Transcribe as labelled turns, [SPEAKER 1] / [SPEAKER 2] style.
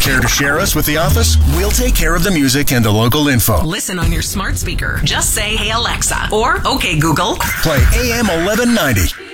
[SPEAKER 1] Care to share us with the office? We'll take care of the music and the local info.
[SPEAKER 2] Listen on your smart speaker. Just say, "Hey Alexa," or "Okay Google."
[SPEAKER 1] Play AM 1190.